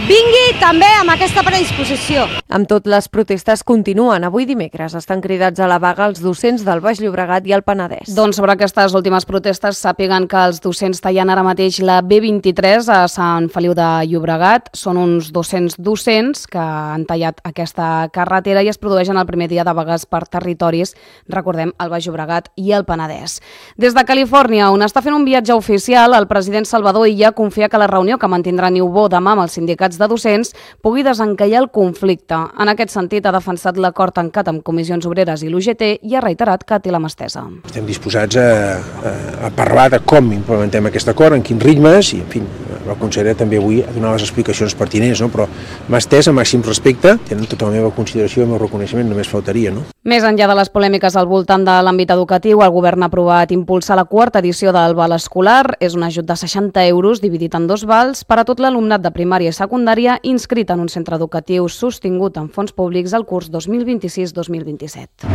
vingui també amb aquesta predisposició. Amb tot, les protestes continuen. Avui dimecres estan cridats a la vaga els docents del Baix Llobregat i el Penedès. Doncs sobre aquestes últimes protestes sàpiguen que els docents tallen ara mateix la B23 a Sant Feliu de Llobregat. Són uns 200 docents que han tallat aquesta carretera i es produeixen el primer dia de vagues per territoris, recordem, el Baix Llobregat i el Penedès. Des de Califòrnia, on està fent un viatge oficial, el president Salvador Illa confia que la reunió que mantindrà Niubó demà amb els sindicats de docents pugui desencallar el conflicte. En aquest sentit, ha defensat l'acord tancat amb Comissions Obreres i l'UGT i ha reiterat que té la mà estesa. Estem disposats a parlar de com implementem aquest acord, en quins ritmes, i en fi, la consellera també avui ha donat les explicacions pertinents, no? Però m'ha estès a màxim respecte, tenen tota la meva consideració i el meu reconeixement, només faltaria, no? Més enllà de les polèmiques al voltant de l'àmbit educatiu, el govern ha aprovat impulsar la quarta edició del val escolar. És un ajut de 60 euros dividit en 2 vals per a tot l'alumnat de primària i secundària inscrit en un centre educatiu sostingut amb fons públics al curs 2026-2027.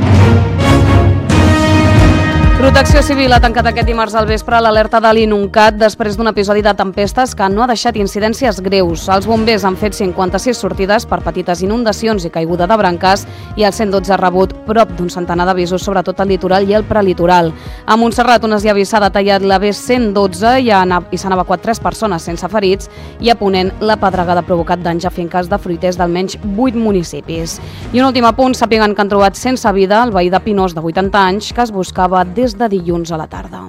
Protecció Civil ha tancat aquest dimarts al vespre l'alerta de l'Inuncat després d'un episodi de tempestes que no ha deixat incidències greus. Els bombers han fet 56 sortides per petites inundacions i caiguda de branques i el 112 ha rebut prop d'un centenar d'avisos, sobretot al litoral i al prelitoral. A Montserrat, on es ha detallat la B112 i s'han evacuat 3 persones sense ferits, i a Ponent la pedregada ha provocat danys a finques de fruiters d'almenys 8 municipis. I un últim apunt, sàpiguen que han trobat sense vida el veí de Pinós de 80 anys que es buscava des de dilluns a la tarda.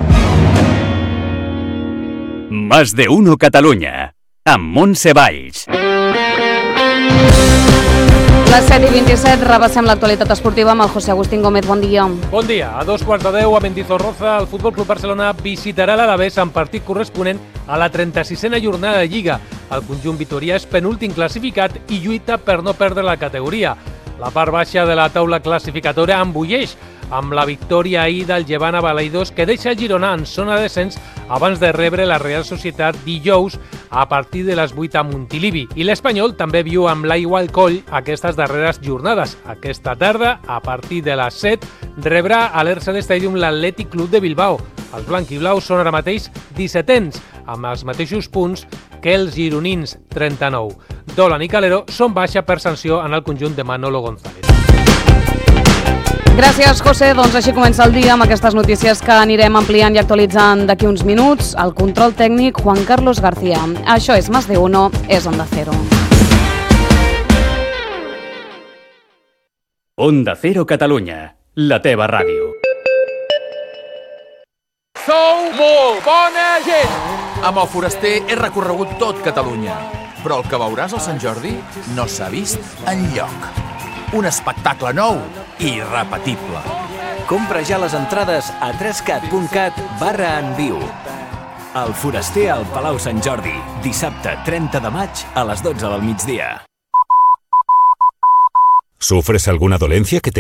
Más de uno Catalunya, amb Montse Valls. Les 7:27, repassem l'actualitat esportiva amb el José Agustín Gómez. Bon dia. Bon dia. A 9:15 a Mendizorroza, el Futbol Club Barcelona visitarà l'Alavés en partit corresponent a la 36a jornada de Lliga. El conjunt vitorià és penúltim classificat i lluita per no perdre la categoria. La part baixa de la taula classificatòria embulleix amb la victòria ahir del Llevant a Balaidos, que deixa el Girona en zona de descens abans de rebre la Real Societat dijous a partir de les 8 a Montilivi. I l'Espanyol també viu amb l'aigua al coll aquestes darreres jornades. Aquesta tarda, a partir de les 7, rebrà a l'Ercel Stadium l'Atlètic Club de Bilbao. Els blanquiblaus són ara mateix 17ens, amb els mateixos punts que els gironins, 39. Dolan i Calero són baixa per sanció en el conjunt de Manolo González. Gràcies, José. Doncs així comença el dia amb aquestes notícies que anirem ampliant i actualitzant d'aquí uns minuts. El control tècnic, Juan Carlos García. Això és Más de Uno, és Onda Cero. Onda Cero Catalunya, la teva ràdio. Sou molt bona gent! Amb el Foraster he recorregut tot Catalunya, però el que veuràs al Sant Jordi no s'ha vist enlloc. Un espectacle nou i irrepetible. Compra ja les entrades a 3cat.cat/enviu. El Foraster al Palau Sant Jordi, dissabte 30 de maig a les 12 del migdia. ¿Sufres alguna dolencia que te